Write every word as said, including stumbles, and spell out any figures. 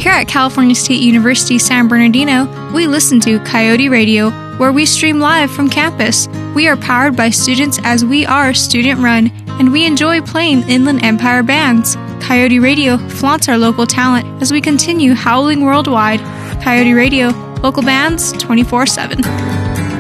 Here at California State University San Bernardino, we listen to Coyote Radio, where we stream live from campus. We are powered by students as we are student-run, and we enjoy playing Inland Empire bands. Coyote Radio flaunts our local talent as we continue howling worldwide. Coyote Radio, local bands twenty-four seven.